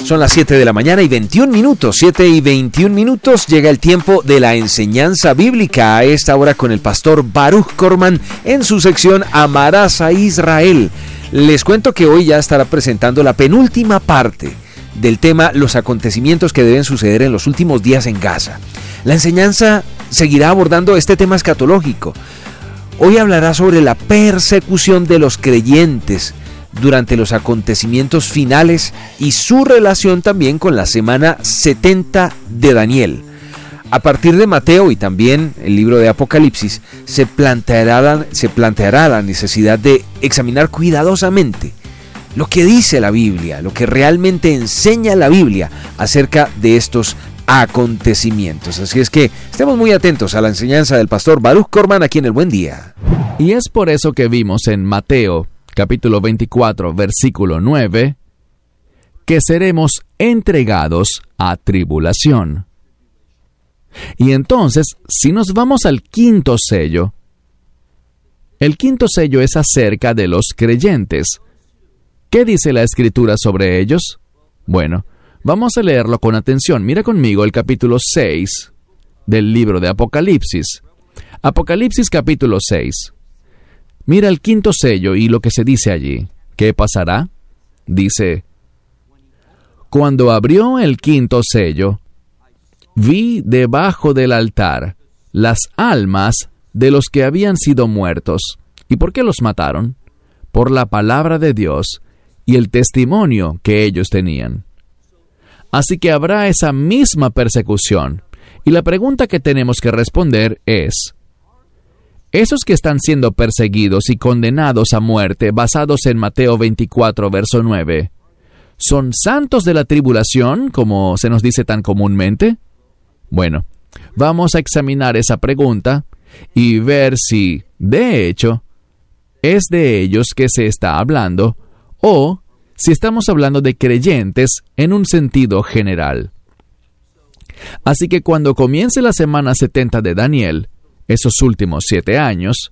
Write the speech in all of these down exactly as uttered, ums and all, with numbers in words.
Son las siete de la mañana y veintiún minutos, siete y veintiún minutos, llega el tiempo de la enseñanza bíblica a esta hora con el pastor Baruch Korman en su sección Amarás a Israel. Les cuento que hoy ya estará presentando la penúltima parte del tema los acontecimientos que deben suceder en los últimos días en Gaza. La enseñanza seguirá abordando este tema escatológico. Hoy hablará sobre la persecución de los creyentes durante los acontecimientos finales y su relación también con la semana setenta de Daniel. A partir de Mateo y también el libro de Apocalipsis, se planteará la, se planteará la necesidad de examinar cuidadosamente lo que dice la Biblia, lo que realmente enseña la Biblia acerca de estos acontecimientos. Así es que estemos muy atentos a la enseñanza del pastor Baruch Korman aquí en El Buen Día. Y es por eso que vimos en Mateo capítulo veinticuatro, versículo nueve, que seremos entregados a tribulación. Y entonces, si nos vamos al quinto sello, el quinto sello es acerca de los creyentes. ¿Qué dice la Escritura sobre ellos? Bueno, vamos a leerlo con atención. Mira conmigo el capítulo seis del libro de Apocalipsis. Apocalipsis capítulo seis. Mira el quinto sello y lo que se dice allí. ¿Qué pasará? Dice: cuando abrió el quinto sello, vi debajo del altar las almas de los que habían sido muertos. ¿Y por qué los mataron? Por la palabra de Dios y el testimonio que ellos tenían. Así que habrá esa misma persecución. Y la pregunta que tenemos que responder es: esos que están siendo perseguidos y condenados a muerte, basados en Mateo veinticuatro, verso nueve, ¿son santos de la tribulación, como se nos dice tan comúnmente? Bueno, vamos a examinar esa pregunta y ver si, de hecho, es de ellos que se está hablando, o si estamos hablando de creyentes en un sentido general. Así que cuando comience la semana setenta de Daniel, esos últimos siete años,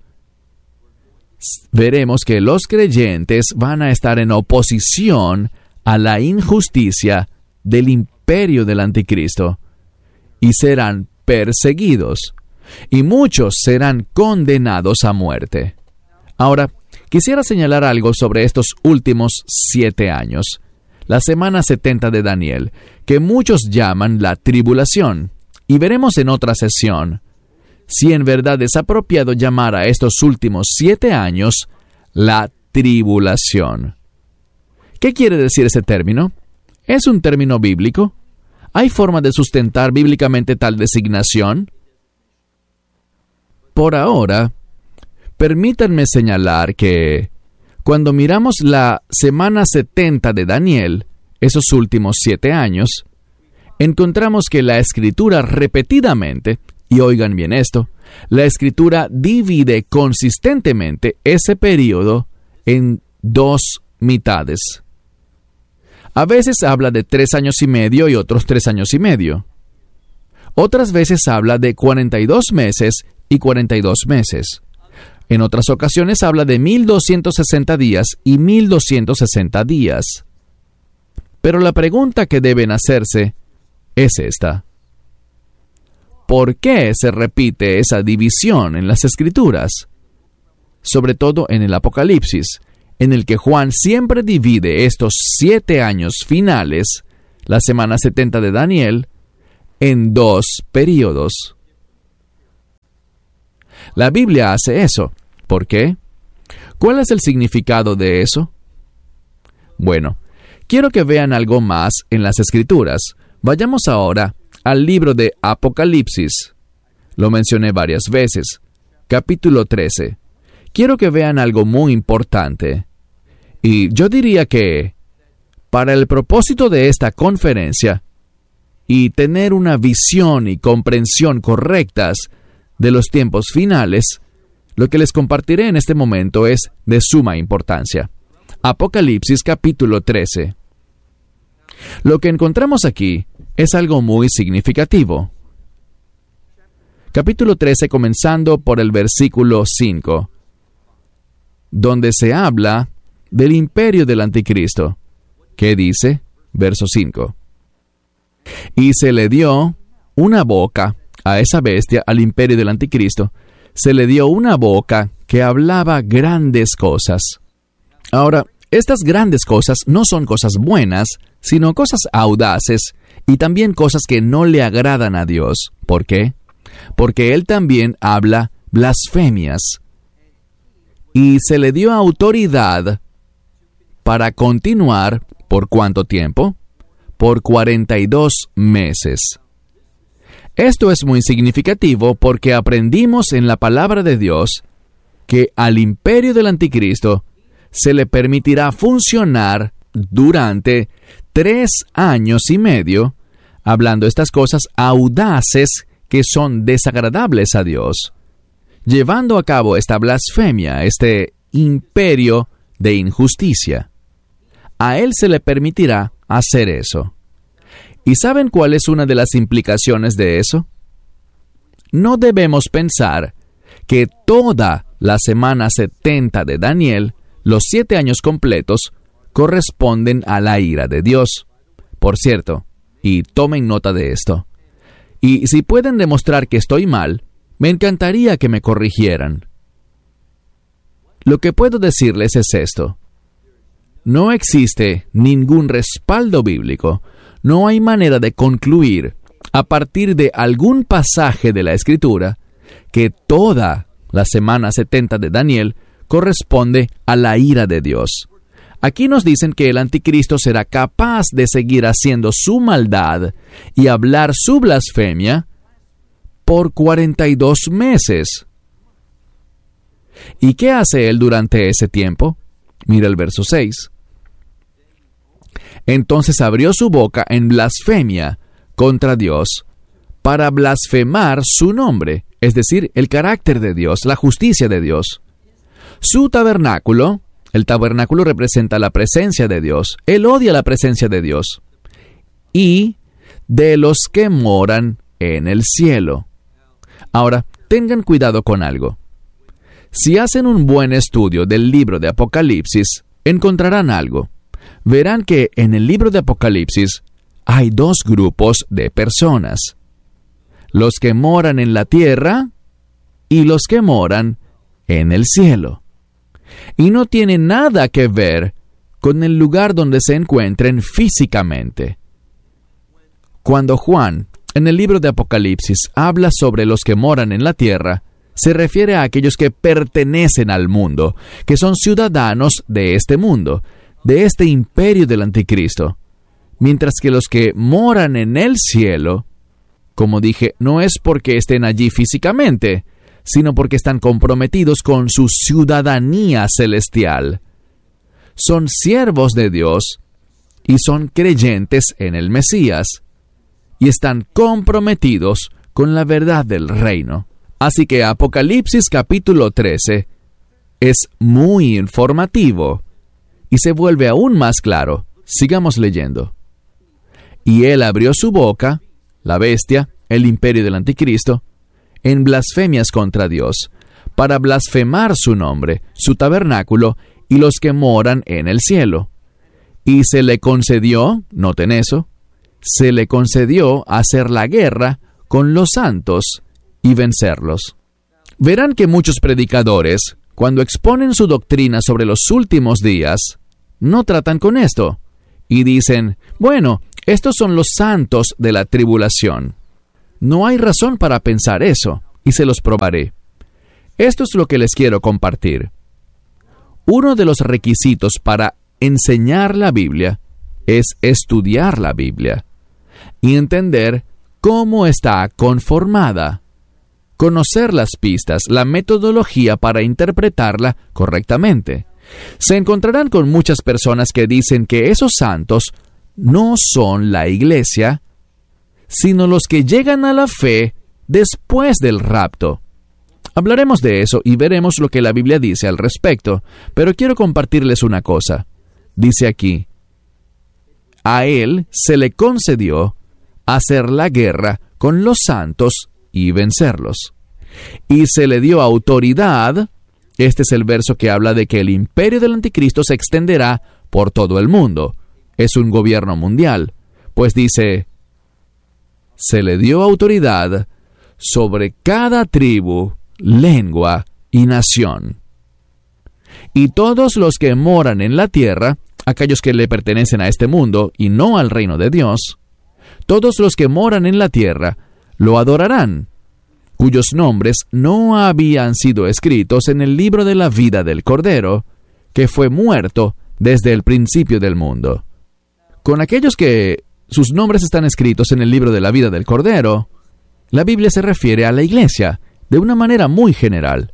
veremos que los creyentes van a estar en oposición a la injusticia del imperio del anticristo y serán perseguidos, y muchos serán condenados a muerte. Ahora, quisiera señalar algo sobre estos últimos siete años, la semana setenta de Daniel, que muchos llaman la tribulación, y veremos en otra sesión si en verdad es apropiado llamar a estos últimos siete años la tribulación. ¿Qué quiere decir ese término? ¿Es un término bíblico? ¿Hay forma de sustentar bíblicamente tal designación? Por ahora, permítanme señalar que cuando miramos la semana setenta de Daniel, esos últimos siete años, encontramos que la Escritura repetidamente, y oigan bien esto, la Escritura divide consistentemente ese periodo en dos mitades. A veces habla de tres años y medio y otros tres años y medio. Otras veces habla de cuarenta y dos meses y cuarenta y dos meses. En otras ocasiones habla de mil doscientos sesenta días y mil doscientos sesenta días. Pero la pregunta que deben hacerse es esta: ¿por qué se repite esa división en las Escrituras? Sobre todo en el Apocalipsis, en el que Juan siempre divide estos siete años finales, la semana setenta de Daniel, en dos períodos. La Biblia hace eso. ¿Por qué? ¿Cuál es el significado de eso? Bueno, quiero que vean algo más en las Escrituras. Vayamos ahora al libro de Apocalipsis. Lo mencioné varias veces. Capítulo trece. Quiero que vean algo muy importante. Y yo diría que, para el propósito de esta conferencia, y tener una visión y comprensión correctas de los tiempos finales, lo que les compartiré en este momento es de suma importancia. Apocalipsis capítulo trece. Lo que encontramos aquí es algo muy significativo. Capítulo trece, comenzando por el versículo cinco, donde se habla del imperio del anticristo. ¿Qué dice? verso cinco. Y se le dio una boca a esa bestia, al imperio del anticristo, se le dio una boca que hablaba grandes cosas. Ahora, estas grandes cosas no son cosas buenas, sino cosas audaces y también cosas que no le agradan a Dios. ¿Por qué? Porque Él también habla blasfemias. Y se le dio autoridad para continuar, ¿por cuánto tiempo? Por cuarenta y dos meses. Esto es muy significativo porque aprendimos en la palabra de Dios que al imperio del anticristo se le permitirá funcionar durante tres años y medio, hablando estas cosas audaces que son desagradables a Dios, llevando a cabo esta blasfemia, este imperio de injusticia. A él se le permitirá hacer eso. ¿Y saben cuál es una de las implicaciones de eso? No debemos pensar que toda la semana setenta de Daniel, los siete años completos, corresponden a la ira de Dios. Por cierto, y tomen nota de esto, y si pueden demostrar que estoy mal, me encantaría que me corrigieran. Lo que puedo decirles es esto. No existe ningún respaldo bíblico, no hay manera de concluir, a partir de algún pasaje de la Escritura, que toda la semana setenta de Daniel corresponde a la ira de Dios. Aquí nos dicen que el anticristo será capaz de seguir haciendo su maldad y hablar su blasfemia por cuarenta y dos meses. ¿Y qué hace él durante ese tiempo? Mira el verso seis. Entonces abrió su boca en blasfemia contra Dios para blasfemar su nombre, es decir, el carácter de Dios, la justicia de Dios. Su tabernáculo, el tabernáculo representa la presencia de Dios, él odia la presencia de Dios, y de los que moran en el cielo. Ahora, tengan cuidado con algo. Si hacen un buen estudio del libro de Apocalipsis, encontrarán algo. Verán que en el libro de Apocalipsis hay dos grupos de personas. Los que moran en la tierra y los que moran en el cielo. Y no tiene nada que ver con el lugar donde se encuentren físicamente. Cuando Juan, en el libro de Apocalipsis, habla sobre los que moran en la tierra, se refiere a aquellos que pertenecen al mundo, que son ciudadanos de este mundo, de este imperio del anticristo. Mientras que los que moran en el cielo, como dije, no es porque estén allí físicamente, sino porque están comprometidos con su ciudadanía celestial. Son siervos de Dios y son creyentes en el Mesías, y están comprometidos con la verdad del reino. Así que Apocalipsis capítulo trece es muy informativo y se vuelve aún más claro. Sigamos leyendo. Y él abrió su boca, la bestia, el imperio del anticristo, en blasfemias contra Dios, para blasfemar su nombre, su tabernáculo y los que moran en el cielo. Y se le concedió, noten eso, se le concedió hacer la guerra con los santos y vencerlos. Verán que muchos predicadores, cuando exponen su doctrina sobre los últimos días, no tratan con esto, y dicen, bueno, estos son los santos de la tribulación. No hay razón para pensar eso, y se los probaré. Esto es lo que les quiero compartir. Uno de los requisitos para enseñar la Biblia es estudiar la Biblia y entender cómo está conformada, conocer las pistas, la metodología para interpretarla correctamente. Se encontrarán con muchas personas que dicen que esos santos no son la iglesia, sino los que llegan a la fe después del rapto. Hablaremos de eso y veremos lo que la Biblia dice al respecto, pero quiero compartirles una cosa. Dice aquí, a él se le concedió hacer la guerra con los santos y vencerlos. Y se le dio autoridad. Este es el verso que habla de que el imperio del anticristo se extenderá por todo el mundo. es un gobierno mundial, pues dice, se le dio autoridad sobre cada tribu, lengua y nación. Y todos los que moran en la tierra, aquellos que le pertenecen a este mundo y no al reino de Dios, todos los que moran en la tierra lo adorarán, cuyos nombres no habían sido escritos en el libro de la vida del Cordero, que fue muerto desde el principio del mundo. Con aquellos que sus nombres están escritos en el libro de la vida del Cordero, la Biblia se refiere a la iglesia de una manera muy general.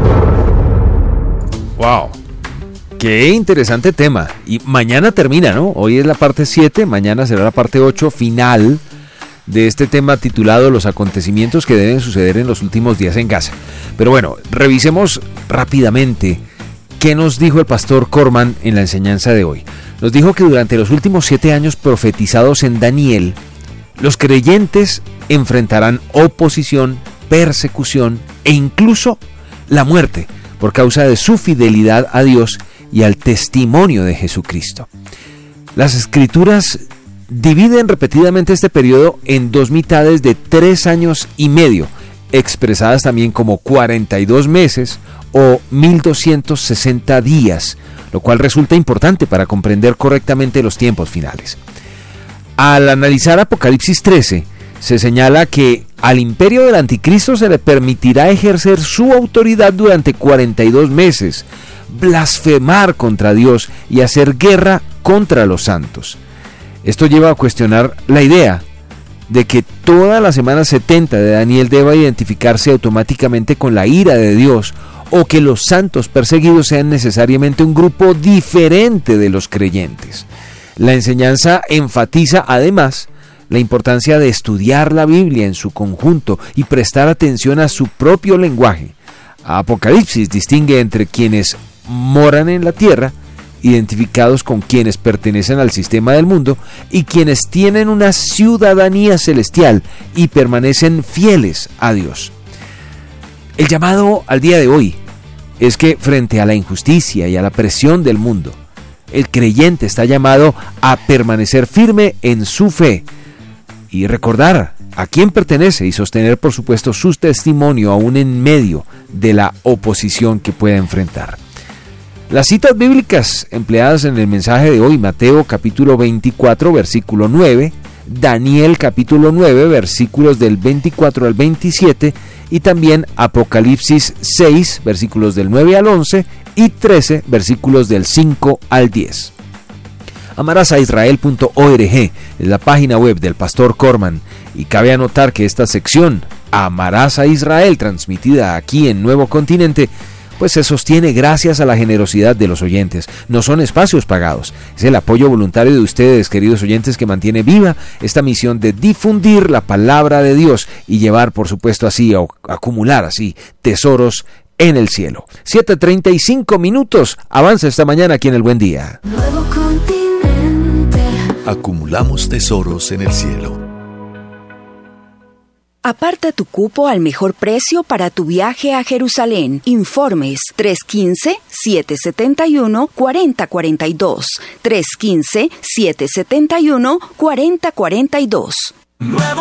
¡Wow! ¡Qué interesante tema! Y mañana termina, ¿no? Hoy es la parte siete, mañana será la parte ocho final de este tema titulado Los acontecimientos que deben suceder en los últimos días en Gaza. Pero bueno, revisemos rápidamente qué nos dijo el pastor Corman en la enseñanza de hoy. Nos dijo que durante los últimos siete años profetizados en Daniel, los creyentes enfrentarán oposición, persecución e incluso la muerte por causa de su fidelidad a Dios y al testimonio de Jesucristo. Las Escrituras dividen repetidamente este periodo en dos mitades de tres años y medio, expresadas también como cuarenta y dos meses o mil doscientos sesenta días, lo cual resulta importante para comprender correctamente los tiempos finales. Al analizar Apocalipsis trece, se señala que al imperio del anticristo se le permitirá ejercer su autoridad durante cuarenta y dos meses, blasfemar contra Dios y hacer guerra contra los santos. Esto lleva a cuestionar la idea de que toda la semana setenta de Daniel deba identificarse automáticamente con la ira de Dios, o que los santos perseguidos sean necesariamente un grupo diferente de los creyentes. La enseñanza enfatiza además la importancia de estudiar la Biblia en su conjunto y prestar atención a su propio lenguaje. Apocalipsis distingue entre quienes moran en la tierra, identificados con quienes pertenecen al sistema del mundo, y quienes tienen una ciudadanía celestial y permanecen fieles a Dios. El llamado al día de hoy es que frente a la injusticia y a la presión del mundo, el creyente está llamado a permanecer firme en su fe y recordar a quién pertenece y sostener, por supuesto, su testimonio aún en medio de la oposición que pueda enfrentar. Las citas bíblicas empleadas en el mensaje de hoy: Mateo capítulo veinticuatro, versículo nueve, Daniel capítulo nueve, versículos del veinticuatro al veintisiete, y también Apocalipsis seis, versículos del nueve al once, y trece, versículos del cinco al diez. amarás a israel punto org es la página web del pastor Corman, y cabe anotar que esta sección, Amarás a Israel, transmitida aquí en Nuevo Continente, pues se sostiene gracias a la generosidad de los oyentes. No son espacios pagados, es el apoyo voluntario de ustedes, queridos oyentes, que mantiene viva esta misión de difundir la palabra de Dios y llevar, por supuesto, así, o acumular así, tesoros en el cielo. siete treinta y cinco minutos, avanza esta mañana aquí en El Buen Día. Nuevo Continente. Acumulamos tesoros en el cielo. Aparta tu cupo al mejor precio para tu viaje a Jerusalén. Informes tres uno cinco, siete siete uno, cuatro cero cuatro dos. tres uno cinco, siete siete uno, cuatro cero cuatro dos.